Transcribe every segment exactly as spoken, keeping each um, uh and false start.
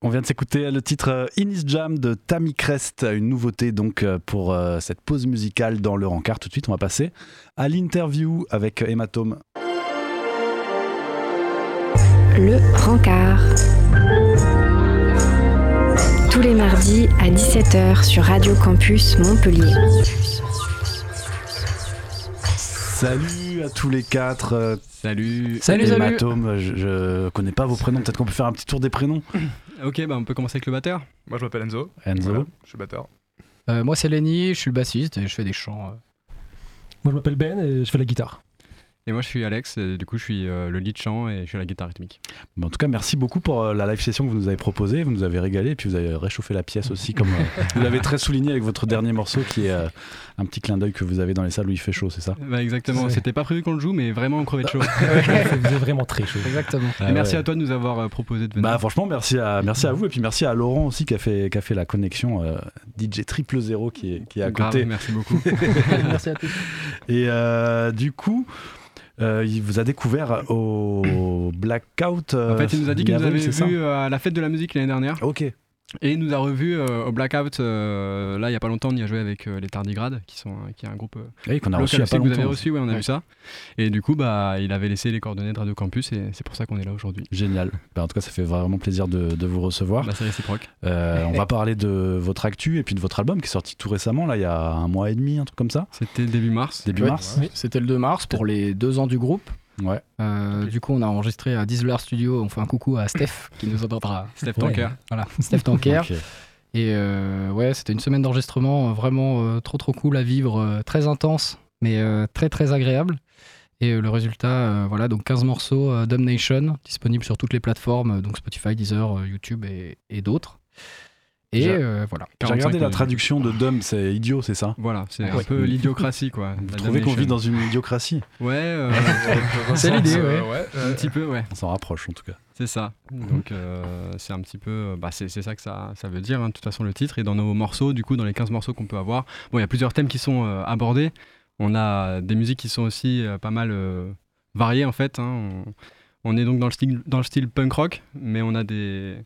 On vient de s'écouter le titre In His Jam de Tammy Crest, une nouveauté donc pour euh, cette pause musicale dans le rencard. Tout de suite, on va passer à l'interview avec Hématome. Le rencard. Tous les mardis à dix-sept heures sur Radio Campus Montpellier. Salut à tous les quatre. Euh, salut. Salut, Hématome, salut. je, je connais pas vos prénoms. Peut-être qu'on peut faire un petit tour des prénoms. Ok, bah on peut commencer avec le batteur. Moi je m'appelle Enzo. Enzo. Voilà, je suis batteur. Euh, moi c'est Lenny, je suis le bassiste et je fais des chants. Euh. Moi je m'appelle Ben et je fais la guitare. Et moi je suis Alex, et du coup je suis euh, le lead chant et je suis la guitare rythmique. Bon, en tout cas, merci beaucoup pour euh, la live session que vous nous avez proposée. Vous nous avez régalé et puis vous avez réchauffé la pièce aussi, comme euh, vous l'avez très souligné avec votre dernier morceau qui est euh, un petit clin d'œil que vous avez dans les salles où il fait chaud, c'est ça ? Bah exactement, Ouais. C'était pas prévu qu'on le joue, mais vraiment on crevait de chaud. Ça faisait vraiment très chaud. Exactement. Ah Et merci ouais. à toi de nous avoir euh, proposé de venir. Bah franchement, merci à, merci à vous et puis merci à Laurent aussi qui a fait, qui a fait la connexion euh, D J triple zéro qui est, qui est à Grave, côté. merci beaucoup. Merci à tous. Et euh, du coup, euh, il vous a découvert au Blackout. euh, En fait, il nous a dit qu'il nous mi-avril, avait c'est ça vu euh, à la fête de la musique l'année dernière. Ok. Et il nous a revu euh, au Blackout, euh, là il y a pas longtemps, on y a joué avec euh, les Tardigrades, qui, sont, euh, qui est un groupe euh, Oui, qu'on a local reçu il y a aussi pas que vous longtemps. avez reçu, ouais, on a Ouais. vu ça. Et du coup, bah, il avait laissé les coordonnées de Radio Campus et c'est pour ça qu'on est là aujourd'hui. Génial. Bah, en tout cas, ça fait vraiment plaisir de, de vous recevoir. Bah, c'est réciproque. Euh, on va parler de votre actu et puis de votre album qui est sorti tout récemment, là, il y a un mois et demi, un truc comme ça. C'était début mars. Début Ouais. mars. Oui, c'était le deux mars pour les deux ans du groupe. Ouais. Euh, du coup, on a enregistré à Disler Studio. On fait un coucou à Steph qui nous entendra. Steph Ouais. Tanker. Voilà, Steph Tanker. Ok. Et euh, ouais, c'était une semaine d'enregistrement euh, vraiment euh, trop trop cool à vivre, euh, très intense, mais euh, très très agréable. Et euh, le résultat, euh, voilà, donc quinze morceaux, euh, Dumb Nation, disponible sur toutes les plateformes, euh, donc Spotify, Deezer, euh, YouTube et, et d'autres. Et J'ai- euh, voilà. J'ai regardé quarante-cinq la traduction de Dumb, c'est idiot, c'est ça ? Voilà, c'est Ouais. un peu l'idiocratie quoi. Vous La trouvez qu'on damnation. vit dans une idiocratie ? Ouais, euh, C'est l'idée, Euh, ouais. ouais, un euh, petit peu, ouais. On s'en rapproche en tout cas. C'est ça. Donc euh, c'est un petit peu, bah, c'est, c'est ça que ça, ça veut dire, hein, de toute façon le titre. Et dans nos morceaux, du coup, dans les quinze morceaux qu'on peut avoir, bon, il y a plusieurs thèmes qui sont euh, abordés. On a des musiques qui sont aussi euh, pas mal euh, variées en fait. Hein. On, on est donc dans le style, dans le style punk rock, mais on a des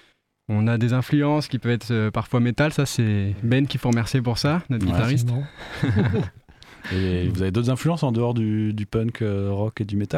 On a des influences qui peuvent être euh, parfois métal, ça c'est Ben qu'il faut remercier pour ça, notre Ouais. guitariste. Effectivement. Et vous avez d'autres influences en dehors du, du punk euh, rock et du métal ?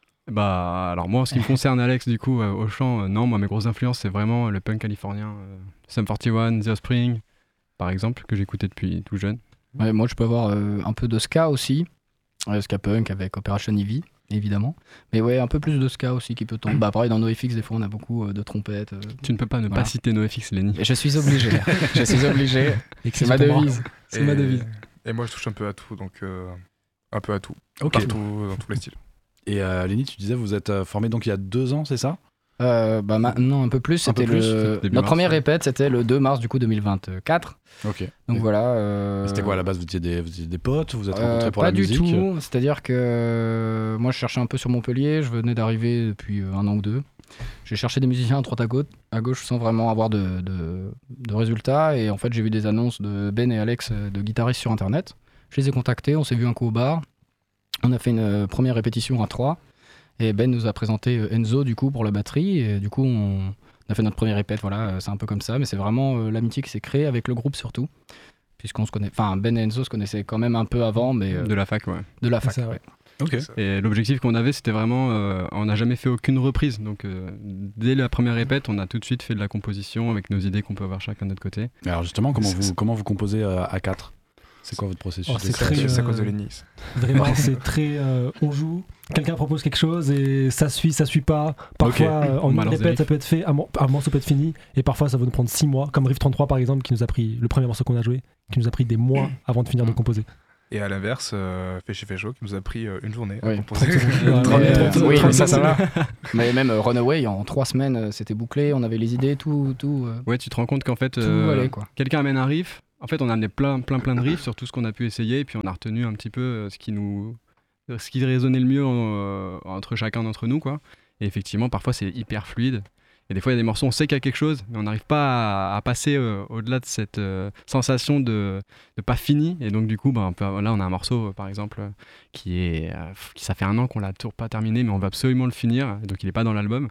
Bah alors moi en ce qui me concerne Alex du coup euh, au chant, euh, non moi mes grosses influences c'est vraiment le punk californien, euh, Sum quarante et un, The Offspring par exemple que j'écoutais depuis tout jeune. Ouais, moi, je peux avoir euh, un peu de ska aussi, euh, ska punk avec Operation Ivy, évidemment. Mais ouais, un peu plus de ska aussi qui peut tomber. Bah pareil, dans NoFX, des fois, on a beaucoup euh, de trompettes. euh. Tu ne peux pas ne Voilà. pas citer NoFX Lenny. Et je suis obligé. je suis obligé. Et que C'est ma pour moi. devise. C'est et- ma devise. Et moi je touche un peu à tout, donc euh, un peu à tout. Ok. Partout, dans tous les styles. Et euh, Lenny, tu disais, vous êtes euh, formé donc il y a deux ans, c'est ça ? Euh, bah maintenant un peu plus, Un peu c'était plus, le début notre mars, première ouais. répète, c'était le deux mars du coup deux mille vingt-quatre. Ok. Donc Et- voilà. euh, C'était quoi à la base ? Vous étiez des, vous étiez des potes ? Vous vous êtes euh, rencontrés pour pas la du musique ? tout. C'est-à-dire que euh, moi je cherchais un peu sur Montpellier, je venais d'arriver depuis euh, un an ou deux. J'ai cherché des musiciens à droite à gauche, à gauche sans vraiment avoir de, de, de résultats. Et en fait j'ai vu des annonces de Ben et Alex euh, de guitaristes sur internet. Je les ai contactés, on s'est vu un coup au bar. On a fait une euh, première répétition à trois. Et Ben nous a présenté euh, Enzo du coup pour la batterie. Et du coup on, on a fait notre première répète. Voilà, euh, c'est un peu comme ça. Mais c'est vraiment euh, l'amitié qui s'est créée avec le groupe surtout. Puisqu'on se connaît. Enfin, Ben et Enzo se connaissaient quand même un peu avant, mais euh, De la fac, ouais. de la fac. C'est ça, ouais. Ok. Et l'objectif qu'on avait, c'était vraiment, euh, on n'a jamais fait aucune reprise. Donc euh, dès la première répète, on a tout de suite fait de la composition avec nos idées qu'on peut avoir chacun de notre côté. Alors justement, comment C'est- vous, comment vous composez euh, à quatre ? C'est quoi votre processus Oh, c'est d'écriture très, C'est à euh, cause de Lenny. Vraiment, c'est très. euh, on joue, quelqu'un propose quelque chose et ça suit, ça suit pas. Parfois, euh, en On une balance des répète, ça riffs. peut être fait, un, mor- un morceau peut être fini, et parfois ça va nous prendre six mois. Comme Riff trente-trois par exemple, qui nous a pris le premier morceau qu'on a joué, qui nous a pris des mois avant de finir de composer. Et à l'inverse, euh, Féché Féchaud qui nous a pris euh, une journée Oui. à composer. Ouais, Mais, mais- euh, trente- oui, trente mais ça, ça secondes. va. Mais même euh, Runaway, en trois semaines, euh, c'était bouclé, on avait les idées, tout, tout, euh, Ouais, tu te rends compte qu'en fait, tout euh, allait, quoi. quelqu'un amène un riff. En fait, on a amené plein, plein, plein de riffs sur tout ce qu'on a pu essayer, et puis on a retenu un petit peu euh, ce qui nous, ce qui résonnait le mieux euh, entre chacun d'entre nous, quoi. Et effectivement, parfois c'est hyper fluide. Et des fois, il y a des morceaux, on sait qu'il y a quelque chose, mais on n'arrive pas à, à passer euh, au-delà de cette euh, sensation de, de pas fini. Et donc, du coup, bah, on peut, là, on a un morceau, euh, par exemple, euh, qui est, euh, qui ça fait un an qu'on l'a toujours pas terminé, mais on va absolument le finir. Et donc, il est pas dans l'album.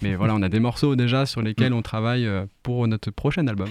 Mais voilà, on a des morceaux déjà sur lesquels on travaille euh, pour notre prochain album.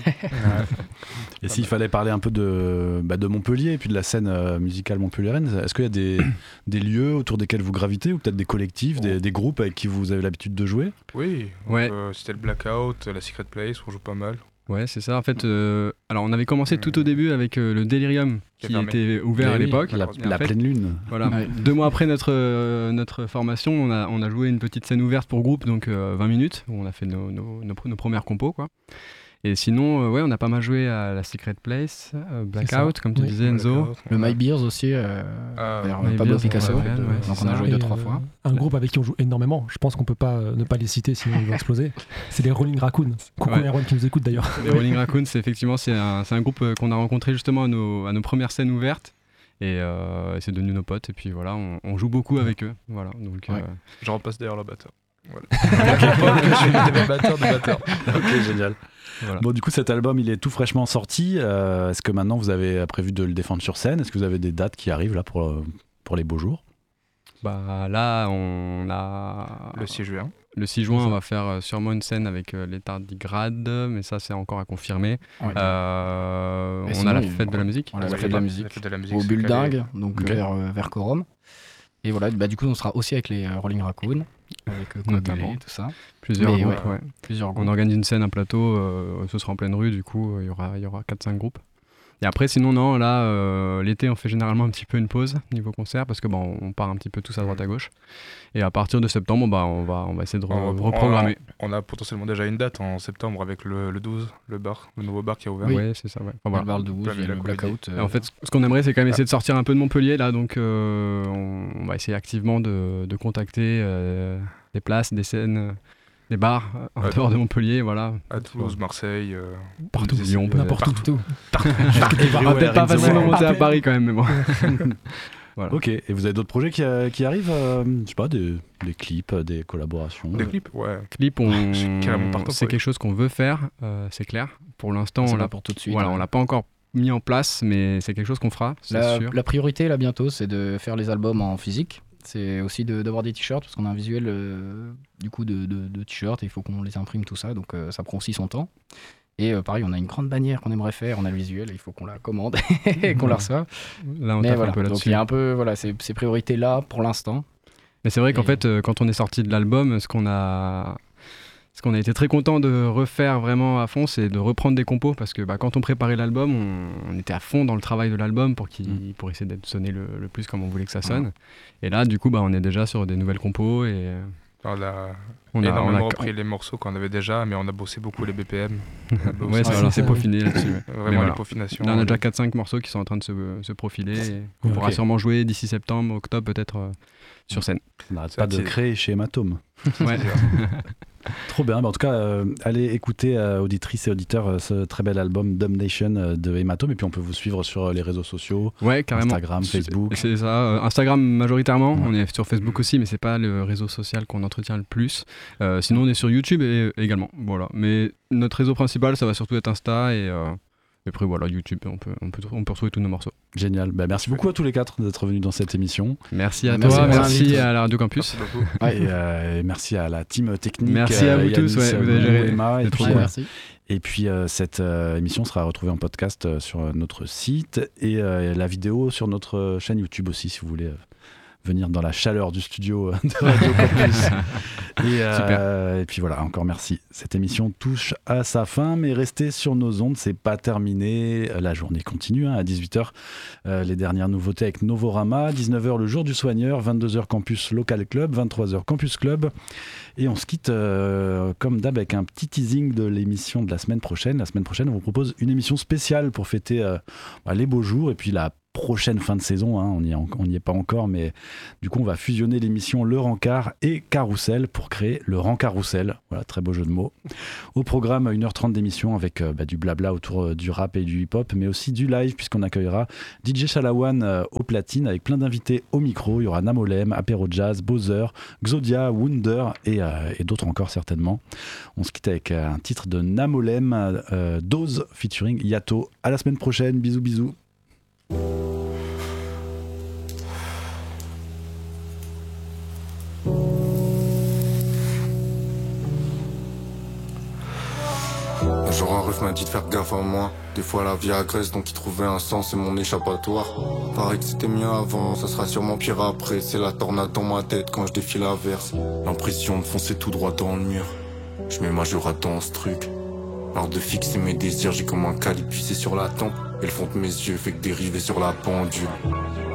Et s'il fallait parler un peu de, bah, de Montpellier et puis de la scène euh, musicale montpelliéraine, est-ce qu'il y a des, des lieux autour desquels vous gravitez ou peut-être des collectifs, des, des groupes avec qui vous avez l'habitude de jouer? Oui, donc, Ouais. euh, c'était le Blackout, la Secret Place, on joue pas mal. Ouais, c'est ça. En fait, euh, alors on avait commencé tout au début avec euh, le Delirium Qui est qui fermé. était ouvert Eh à oui, l'époque. La, Et en la fait, pleine lune. Voilà. Ouais. Deux mois après notre, euh, notre formation, on a, on a joué une petite scène ouverte pour groupe, donc euh, vingt minutes, où on a fait nos, nos, nos, nos premières compos, quoi. Et sinon, euh, ouais, on a pas mal joué à la Secret Place, euh, Blackout, comme tu Oui. disais, Enzo. Blackout, Le on a- My Beers aussi, euh, Ah, vers My Pablo Beers, Picasso. ouais, ouais, Donc c'est on a ça. joué Et, deux, trois euh, fois. Un groupe avec qui on joue énormément, je pense qu'on peut pas euh, ne pas les citer sinon ils vont exploser. C'est les Rolling Raccoons. Coucou Ouais. Erwan qui nous écoute d'ailleurs. Les Rolling Raccoons, c'est effectivement c'est un, c'est un groupe euh, qu'on a rencontré justement à nos, à nos premières scènes ouvertes. Et euh, c'est devenu nos potes. Et puis voilà, on, on joue beaucoup avec eux. Voilà, donc, Ouais. euh, Je remplace d'ailleurs le batteur. Voilà. Je suis le batteur de batteur. Ok, génial. voilà. Bon, du coup, cet album, il est tout fraîchement sorti. Euh, est-ce que maintenant, vous avez prévu de le défendre sur scène? Est-ce que vous avez des dates qui arrivent là pour, euh, pour les beaux jours? Bah, là, on a. Le six juin. Le six juin, on va faire euh, sûrement une scène avec euh, les Tardigrades, mais ça, c'est encore à confirmer. Ouais. Euh, Et on sinon, a la il- fête de la musique. On a la Ouais, fête de la la musique. fête de la musique, Au c'est Bulldingue, donc Ok. vers, euh, vers Corum. Et voilà, bah, du coup, on sera aussi avec les euh, Rolling Raccoons, avec euh, Notamment. Coagulé, tout ça. Plusieurs Mais groupes, ouais. ouais. Plusieurs On groupes. organise une scène, un plateau, euh, ce sera en pleine rue, du coup, euh, il y aura, il y aura quatre cinq groupes. Et après, sinon, non, là, euh, l'été, on fait généralement un petit peu une pause niveau concert, parce que bon, on part un petit peu tous à droite à gauche. Et à partir de septembre, bah, on, va, on va essayer de re- On- reprogrammer. On a potentiellement déjà une date en septembre avec le, le douze, le bar, le nouveau bar qui a ouvert. Oui. Ouais, c'est ça, ouais. Enfin, Il y a voilà. le Bar de Bouze, Plein il y a de le la Blackout. Et euh, en fait, ce ce qu'on aimerait, c'est quand même essayer de sortir un peu de Montpellier, là, donc euh, on, on va essayer activement de, de contacter euh, des places, des scènes, euh, des bars euh, en Ouais. dehors de Montpellier, voilà. À Toulouse, Marseille. euh, Partout. Lyon, peut-être. N'importe où. Partout. On va peut-être pas facilement monter à Paris quand même, mais bon. Voilà. Ok, et vous avez d'autres projets qui, euh, qui arrivent euh, Je sais pas, des, des clips, euh, des collaborations Des clips, ouais. Clip, on... Je suis carrément partant c'est pour quelque chose qu'on veut faire, euh, c'est clair. Pour l'instant, C'est on pas l'a pour tout de suite. voilà, ouais. on l'a pas encore mis en place, mais c'est quelque chose qu'on fera, c'est La, sûr. la priorité là bientôt, c'est de faire les albums en physique. C'est aussi de- d'avoir des t-shirts parce qu'on a un visuel euh, du coup de, de, de t-shirts et il faut qu'on les imprime tout ça, donc euh, ça prend aussi son temps. Et euh, pareil, on a une grande bannière qu'on aimerait faire, on a le visuel, il faut qu'on la commande et qu'on la reçoive. Là, on Mais tape voilà, un peu donc là-dessus. il y a un peu voilà, ces, ces priorités là pour l'instant. Mais c'est vrai qu'en Et- fait, euh, quand on est sorti de l'album, ce qu'on a, ce qu'on a été très content de refaire vraiment à fond, c'est de reprendre des compos parce que bah, quand on préparait l'album, on, on était à fond dans le travail de l'album pour qu'il, Mm. pour essayer d'être sonné le, le plus comme on voulait que ça sonne. Et là, du coup, bah, on est déjà sur des nouvelles compos et euh, On a on a, on énormément a- repris les morceaux qu'on avait déjà, mais on a bossé beaucoup les B P M. On a bossé ouais, c'est, Ah, voilà, c'est c'est ça, peaufiné là-dessus. ouais. Mais Vraiment voilà. les peaufinations. Là, on a déjà quatre cinq morceaux qui sont en train de se, se profiler et qu'on Ouais, pourra ok. sûrement jouer d'ici septembre, octobre peut-être euh, sur scène. On n'arrête Ça, pas de c'est- créer chez Hématome. Ouais. Trop bien. Bah, en tout cas, euh, allez écouter, euh, auditrices et auditeurs, euh, ce très bel album Damnation euh, de Hématome. Et puis on peut vous suivre sur euh, les réseaux sociaux, Ouais, carrément. Instagram, C'est- Facebook. C'est ça. euh, Instagram majoritairement. Ouais. On est sur Facebook aussi, mais c'est pas le réseau social qu'on entretient le plus. Euh, sinon, on est sur YouTube et, également. Voilà. Mais notre réseau principal, ça va surtout être Insta et, euh, et après voilà YouTube. On peut, on peut, on peut retrouver tous nos morceaux. Génial. Bah, merci beaucoup à tous les quatre d'être venus dans cette émission. Merci à Merci toi, pour merci l'invite. à la Radio Campus. Merci beaucoup. Ouais. Et, euh, et merci à la team technique. Merci à vous Yanis, tous, ouais, vous avez Lou, géré. Emma, et C'est puis, trop Ouais, cool. merci. Et puis euh, cette euh, émission sera retrouvée en podcast euh, sur euh, notre site et euh, la vidéo sur notre euh, chaîne YouTube aussi si vous voulez euh, venir dans la chaleur du studio euh, de Radio Campus. et, euh, et puis voilà, encore merci. Cette émission touche à sa fin, mais restez sur nos ondes, c'est pas terminé. La journée continue hein, à dix-huit heures. Euh, les dernières nouveautés avec Novorama, dix-neuf heures le jour du soigneur, vingt-deux heures Campus Local Club, vingt-trois heures Campus Club. Et on se quitte euh, comme d'hab avec un petit teasing de l'émission de la semaine prochaine. La semaine prochaine, on vous propose une émission spéciale pour fêter euh, bah, les beaux jours et puis la prochaine fin de saison. Hein, on n'y on n'y est pas encore, mais du coup, on va fusionner l'émission Le Rencard et Carousel pour créer le Rencarousel. Voilà, très beau jeu de mots. Au programme, une heure trente d'émission avec euh, bah, du blabla autour euh, du rap et du hip-hop, mais aussi du live puisqu'on accueillera D J Shalawan euh, au platine avec plein d'invités au micro. Il y aura Namolem, Apéro Jazz, Bowser, Xodia, Wunder et, euh, et d'autres encore certainement. On se quitte avec euh, un titre de Namolem, euh, Dose featuring Yato. À la semaine prochaine, bisous bisous. Un jour un ref m'a dit de faire gaffe à moi. Des fois la vie agresse donc il trouvait un sens, c'est mon échappatoire. Paraît que c'était mieux avant, ça sera sûrement pire après. C'est la tornade dans ma tête quand je défie l'averse. L'impression de foncer tout droit dans le mur. Je mets ma jurate dans ce truc. L'art de fixer mes désirs, j'ai comme un calibre vissé sur la tempe. Et le fond de mes yeux fait que dériver sur la pendule.